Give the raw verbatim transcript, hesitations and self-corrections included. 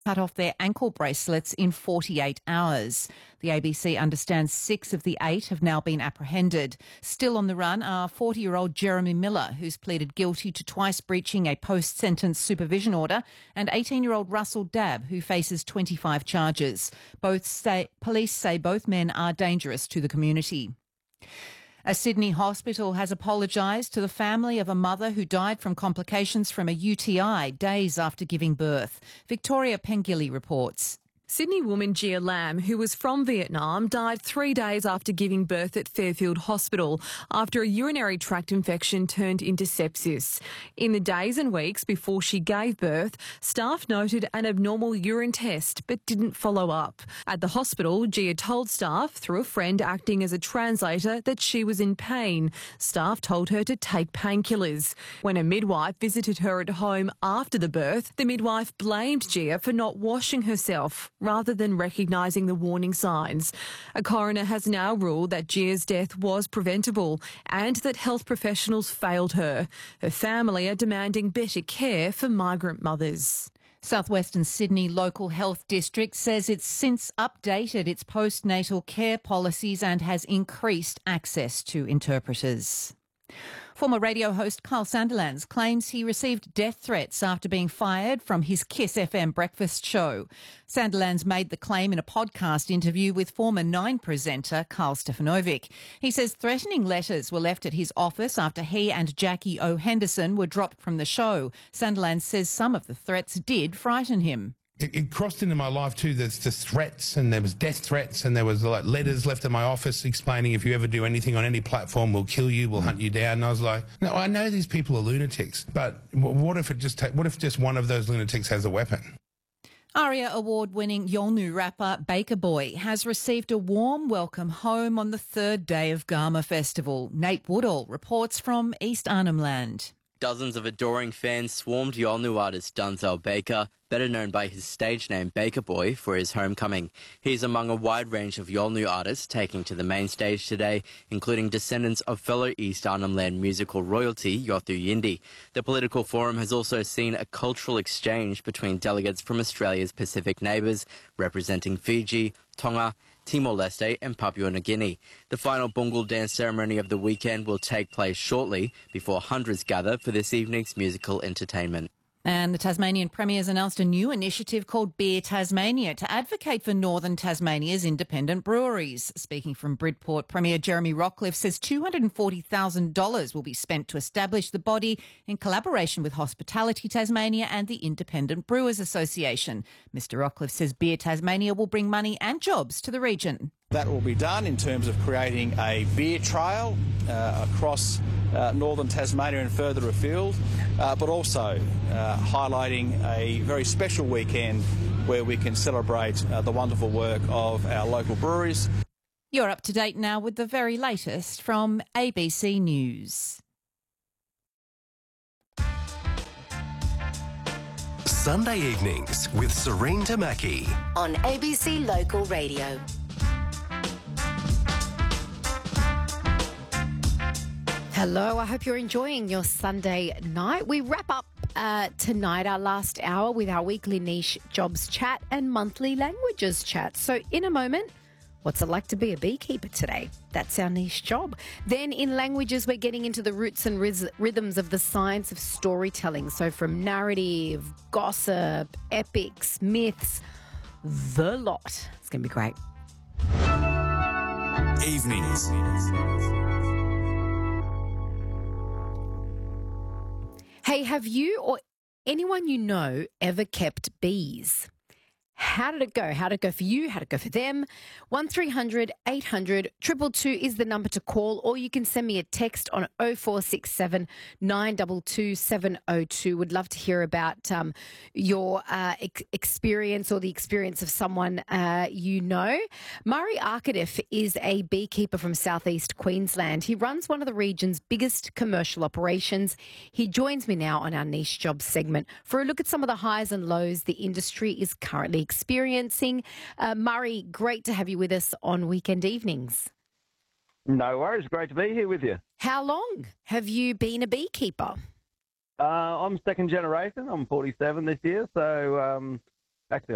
cut off their ankle bracelets in forty-eight hours. The A B C understands six of the eight have now been apprehended. Still on the run are forty-year-old Jeremy Miller, who's pleaded guilty to twice breaching a post-sentence supervision order, and eighteen-year-old Russell Dabb, who faces twenty-five charges. Both say, police say both men are dangerous to the community. A Sydney hospital has apologised to the family of a mother who died from complications from a U T I days after giving birth. Victoria Pengilly reports. Sydney woman Gia Lam, who was from Vietnam, died three days after giving birth at Fairfield Hospital after a urinary tract infection turned into sepsis. In the days and weeks before she gave birth, staff noted an abnormal urine test but didn't follow up. At the hospital, Gia told staff, through a friend acting as a translator, that she was in pain. Staff told her to take painkillers. When a midwife visited her at home after the birth, the midwife blamed Gia for not washing herself, rather than recognising the warning signs. A coroner has now ruled that Gia's death was preventable and that health professionals failed her. Her family are demanding better care for migrant mothers. Southwestern Sydney Local Health District says it's since updated its postnatal care policies and has increased access to interpreters. Former radio host Carl Sandilands claims he received death threats after being fired from his Kiss F M breakfast show. Sandilands made the claim in a podcast interview with former Nine presenter Carl Stefanovic. He says threatening letters were left at his office after he and Jackie O. Henderson were dropped from the show. Sandilands says some of the threats did frighten him. It, it crossed into my life too. There's just threats, and there was death threats, and there was like letters left at my office explaining if you ever do anything on any platform, we'll kill you, we'll hunt you down. And I was like, no, I know these people are lunatics, but what if it just ta- what if just one of those lunatics has a weapon? ARIA Award-winning Yolngu rapper Baker Boy has received a warm welcome home on the third day of Garma Festival. Nate Woodall reports from East Arnhem Land. Dozens of adoring fans swarmed Yolngu artist Denzel Baker, better known by his stage name Baker Boy, for his homecoming. He's among a wide range of Yolngu artists taking to the main stage today, including descendants of fellow East Arnhem Land musical royalty Yothu Yindi. The political forum has also seen a cultural exchange between delegates from Australia's Pacific neighbours, representing Fiji, Tonga, Timor-Leste and Papua New Guinea. The final Bungal dance ceremony of the weekend will take place shortly before hundreds gather for this evening's musical entertainment. And the Tasmanian Premier's announced a new initiative called Beer Tasmania to advocate for northern Tasmania's independent breweries. Speaking from Bridport, Premier Jeremy Rockliff says two hundred forty thousand dollars will be spent to establish the body in collaboration with Hospitality Tasmania and the Independent Brewers Association. Mister Rockliff says Beer Tasmania will bring money and jobs to the region. That will be done in terms of creating a beer trail uh, across uh, northern Tasmania and further afield, uh, but also uh, highlighting a very special weekend where we can celebrate uh, the wonderful work of our local breweries. You're up to date now with the very latest from A B C News. Sunday evenings with Serene Tamaki on A B C Local Radio. Hello, I hope you're enjoying your Sunday night. We wrap up uh, tonight, our last hour, with our weekly niche jobs chat and monthly languages chat. So in a moment, what's it like to be a beekeeper today? That's our niche job. Then in languages, we're getting into the roots and riz- rhythms of the science of storytelling. So from narrative, gossip, epics, myths, the lot. It's going to be great. Evenings. Hey, have you or anyone you know ever kept bees? How did it go? How did it go for you? How did it go for them? one three hundred eight hundred two two two is the number to call, or you can send me a text on oh four six seven nine two two seven oh two. Would love to hear about um, your uh, ex- experience or the experience of someone uh, you know. Murray Arcadiff is a beekeeper from southeast Queensland. He runs one of the region's biggest commercial operations. He joins me now on our niche jobs segment for a look at some of the highs and lows the industry is currently experiencing. Uh, Murray, great to have you with us on weekend evenings. No worries. Great to be here with you. How long have you been a beekeeper? Uh, I'm second generation. I'm forty-seven this year. So um, actually,